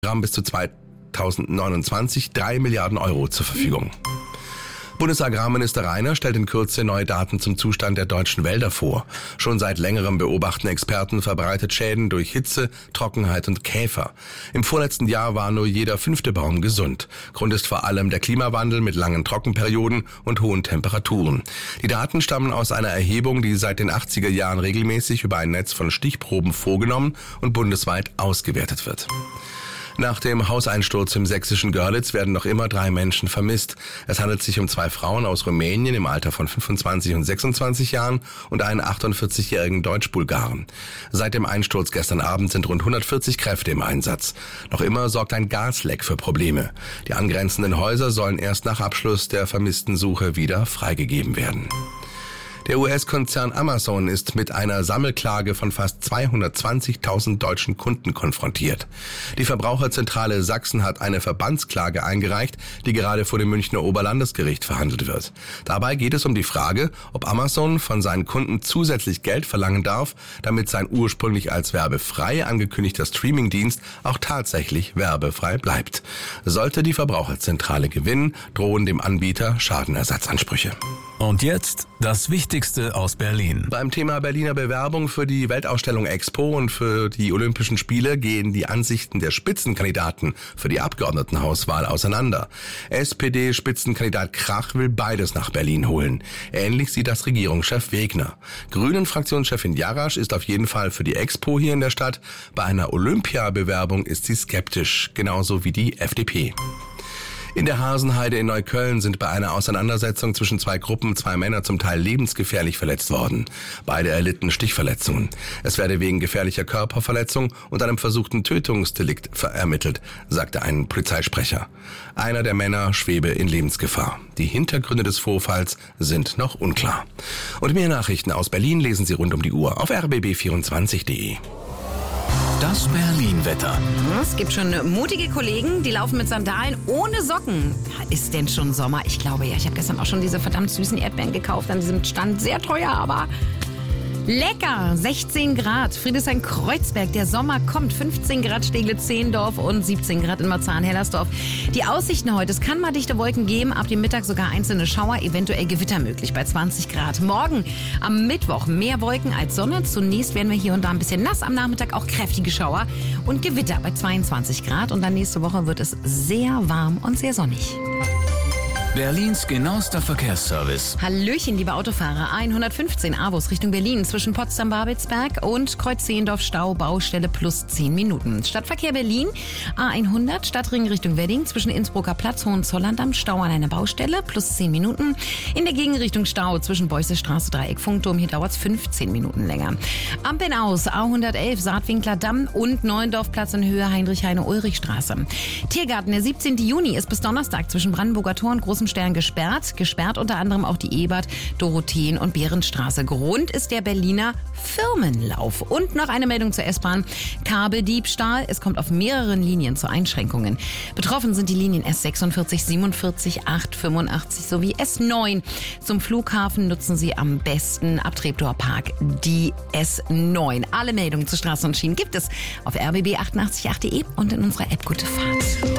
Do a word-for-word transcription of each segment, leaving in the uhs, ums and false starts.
Programm bis zu zweitausendneunundzwanzig drei Milliarden Euro zur Verfügung. Bundesagrarminister Rainer stellt in Kürze neue Daten zum Zustand der deutschen Wälder vor. Schon seit längerem beobachten Experten verbreitet Schäden durch Hitze, Trockenheit und Käfer. Im vorletzten Jahr war nur jeder fünfte Baum gesund. Grund ist vor allem der Klimawandel mit langen Trockenperioden und hohen Temperaturen. Die Daten stammen aus einer Erhebung, die seit den achtziger Jahren regelmäßig über ein Netz von Stichproben vorgenommen und bundesweit ausgewertet wird. Nach dem Hauseinsturz im sächsischen Görlitz werden noch immer drei Menschen vermisst. Es handelt sich um zwei Frauen aus Rumänien im Alter von fünfundzwanzig und sechsundzwanzig Jahren und einen achtundvierzigjährigen Deutsch-Bulgaren. Seit dem Einsturz gestern Abend sind rund hundertvierzig Kräfte im Einsatz. Noch immer sorgt ein Gasleck für Probleme. Die angrenzenden Häuser sollen erst nach Abschluss der vermissten Suche wieder freigegeben werden. Der U S-Konzern Amazon ist mit einer Sammelklage von fast zweihundertzwanzigtausend deutschen Kunden konfrontiert. Die Verbraucherzentrale Sachsen hat eine Verbandsklage eingereicht, die gerade vor dem Münchner Oberlandesgericht verhandelt wird. Dabei geht es um die Frage, ob Amazon von seinen Kunden zusätzlich Geld verlangen darf, damit sein ursprünglich als werbefrei angekündigter Streamingdienst auch tatsächlich werbefrei bleibt. Sollte die Verbraucherzentrale gewinnen, drohen dem Anbieter Schadenersatzansprüche. Und jetzt das Wichtigste aus Berlin. Beim Thema Berliner Bewerbung für die Weltausstellung Expo und für die Olympischen Spiele gehen die Ansichten der Spitzenkandidaten für die Abgeordnetenhauswahl auseinander. S P D-Spitzenkandidat Krach will beides nach Berlin holen. Ähnlich sieht das Regierungschef Wegner. Grünen-Fraktionschefin Jarasch ist auf jeden Fall für die Expo hier in der Stadt. Bei einer Olympiabewerbung ist sie skeptisch, genauso wie die F D P. In der Hasenheide in Neukölln sind bei einer Auseinandersetzung zwischen zwei Gruppen zwei Männer zum Teil lebensgefährlich verletzt worden. Beide erlitten Stichverletzungen. Es werde wegen gefährlicher Körperverletzung und einem versuchten Tötungsdelikt ermittelt, sagte ein Polizeisprecher. Einer der Männer schwebe in Lebensgefahr. Die Hintergründe des Vorfalls sind noch unklar. Und mehr Nachrichten aus Berlin lesen Sie rund um die Uhr auf r b b vierundzwanzig punkt de. Das Berlin-Wetter. Es gibt schon mutige Kollegen, die laufen mit Sandalen ohne Socken. Ist denn schon Sommer? Ich glaube ja. Ich habe gestern auch schon diese verdammt süßen Erdbeeren gekauft an diesem Stand. Sehr teuer, aber lecker. sechzehn Grad. Friedrichshain-Kreuzberg. Der Sommer kommt. fünfzehn Grad Steglitz-Zehlendorf und siebzehn Grad in Marzahn-Hellersdorf. Die Aussichten heute. Es kann mal dichte Wolken geben. Ab dem Mittag sogar einzelne Schauer, eventuell Gewitter möglich bei zwanzig Grad. Morgen am Mittwoch mehr Wolken als Sonne. Zunächst werden wir hier und da ein bisschen nass. Am Nachmittag auch kräftige Schauer und Gewitter bei zweiundzwanzig Grad. Und dann nächste Woche wird es sehr warm und sehr sonnig. Berlins genauester Verkehrsservice. Hallöchen, liebe Autofahrer. hundertfünfzehn A-Bus Richtung Berlin zwischen Potsdam-Babelsberg und Kreuz-Zehlendorf Stau, Baustelle plus zehn Minuten. Stadtverkehr Berlin, A hundert, Stadtring Richtung Wedding zwischen Innsbrucker Platz, Hohenzollern am Stau an einer Baustelle plus zehn Minuten. In der Gegenrichtung Stau zwischen Beußestraße, Dreieck Funkturm, hier dauert es fünfzehn Minuten länger. Ampeln aus, A hundertelf, Saatwinkler Damm und Neuendorfplatz in Höhe Heinrich-Heine-Ulrich-Straße. Tiergarten, der siebzehnten Juni ist bis Donnerstag zwischen Brandenburger Tor und Großem Stern gesperrt. Gesperrt unter anderem auch die Ebert, Dorotheen- und Behrenstraße. Grund ist der Berliner Firmenlauf. Und noch eine Meldung zur S-Bahn. Kabeldiebstahl. Es kommt auf mehreren Linien zu Einschränkungen. Betroffen sind die Linien S sechsundvierzig, siebenundvierzig, acht, fünfundachtzig sowie S neun. Zum Flughafen nutzen Sie am besten ab Treptower-Park die S neun. Alle Meldungen zu Straßen und Schienen gibt es auf r b b achtundachtzig punkt acht punkt de und in unserer App Gute Fahrt.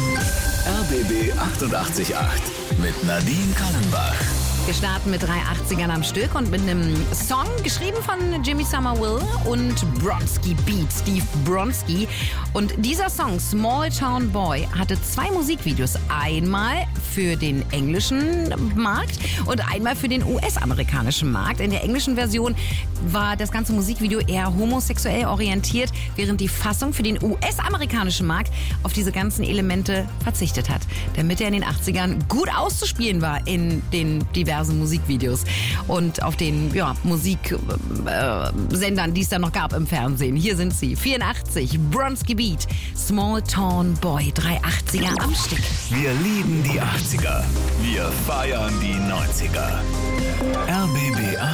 R B B achtundachtzig Komma acht mit Nadine Kallenbach. Wir starten mit drei achtzigern am Stück und mit einem Song, geschrieben von Jimmy Somerville und Bronski Beat, Steve Bronski. Und dieser Song, Small Town Boy, hatte zwei Musikvideos. Einmal für den englischen Markt und einmal für den U S-amerikanischen Markt. In der englischen Version war das ganze Musikvideo eher homosexuell orientiert, während die Fassung für den U S-amerikanischen Markt auf diese ganzen Elemente verzichtet hat. Damit er in den achtzigern gut auszuspielen war in den diversen Musikvideos und auf den ja, Musiksendern, äh, die es da noch gab im Fernsehen. Hier sind sie, vierundachtzig, Bronski Beat, Small Town Boy, drei achtziger am Stück. Wir lieben die achtziger, wir feiern die neunziger. R B B